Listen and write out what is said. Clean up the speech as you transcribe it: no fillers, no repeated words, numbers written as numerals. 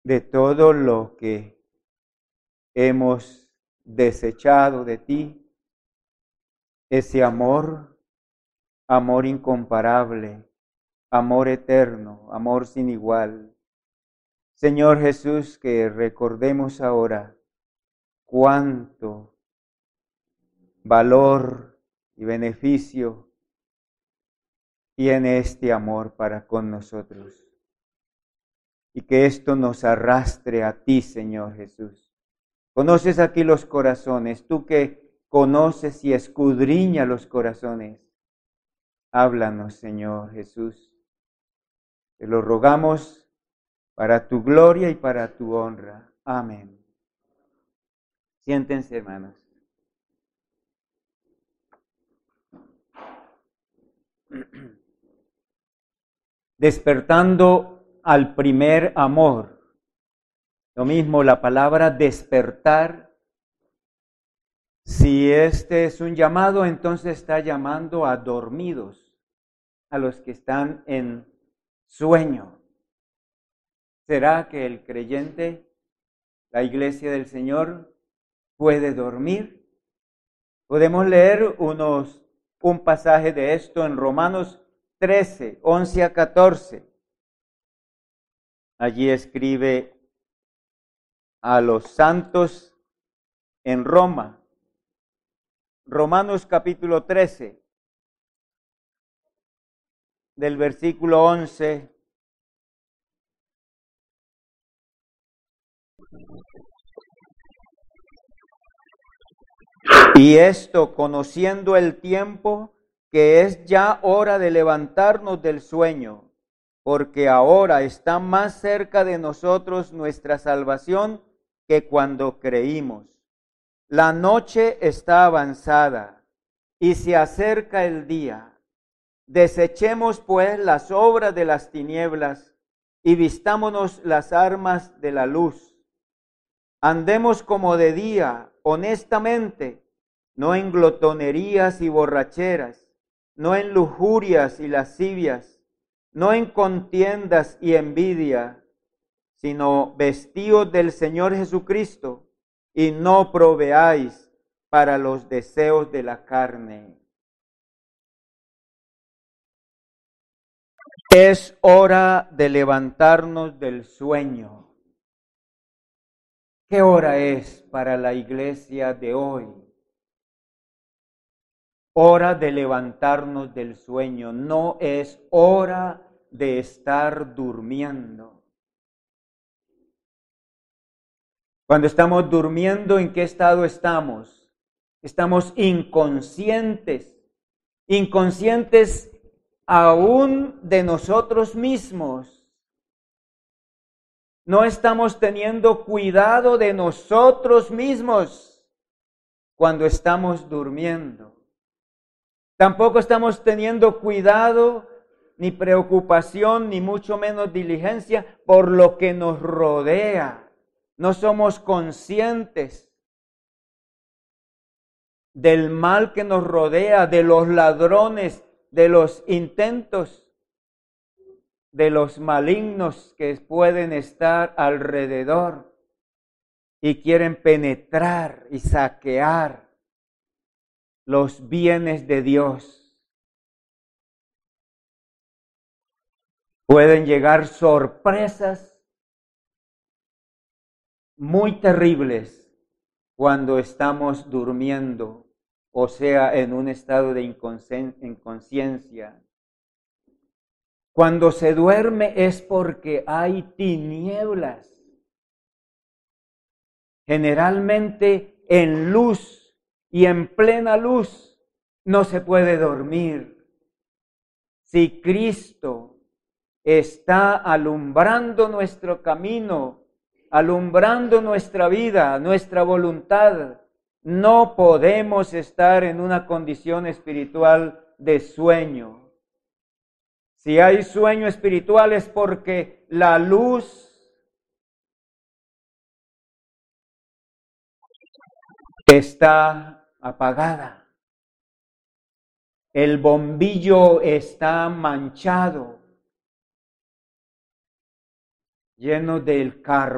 de todo lo que hemos desechado de ti, ese amor incomparable, amor eterno, amor sin igual. Señor Jesús, que recordemos ahora cuánto valor y beneficio tiene este amor para con nosotros. Y que esto nos arrastre a ti, Señor Jesús. Conoces aquí los corazones, tú que conoces y escudriña los corazones. Háblanos, Señor Jesús. Te lo rogamos para tu gloria y para tu honra. Amén. Siéntense, hermanos. Despertando al primer amor. Lo mismo, la palabra despertar. Si este es un llamado, entonces está llamando a dormidos, a los que están en sueño. ¿Será que el creyente, la iglesia del Señor, puede dormir? Podemos leer un pasaje de esto en Romanos 13, 11 a 14. Allí escribe a los santos en Roma. Romanos capítulo 13, del versículo 11. Y esto, conociendo el tiempo, que es ya hora de levantarnos del sueño, porque ahora está más cerca de nosotros nuestra salvación que cuando creímos. La noche está avanzada y se acerca el día. Desechemos pues las obras de las tinieblas y vistámonos las armas de la luz. Andemos como de día, honestamente, no en glotonerías y borracheras, no en lujurias y lascivias, no en contiendas y envidia, sino vestíos del Señor Jesucristo y no proveáis para los deseos de la carne. Es hora de levantarnos del sueño. ¿Qué hora es para la iglesia de hoy? Hora de levantarnos del sueño, no es hora de estar durmiendo. Cuando estamos durmiendo, ¿en qué estado estamos? Estamos inconscientes aún de nosotros mismos. No estamos teniendo cuidado de nosotros mismos cuando estamos durmiendo. Tampoco estamos teniendo cuidado, ni preocupación, ni mucho menos diligencia por lo que nos rodea. No somos conscientes del mal que nos rodea, de los ladrones, de los intentos, de los malignos que pueden estar alrededor y quieren penetrar y saquear los bienes de Dios. Pueden llegar sorpresas muy terribles cuando estamos durmiendo, o sea, en un estado de inconsciencia. Cuando se duerme es porque hay tinieblas. Generalmente en luz y en plena luz no se puede dormir. Si Cristo está alumbrando nuestro camino, alumbrando nuestra vida, nuestra voluntad, no podemos estar en una condición espiritual de sueño. Si hay sueño espiritual es porque la luz está apagada. El bombillo está manchado, lleno del carbón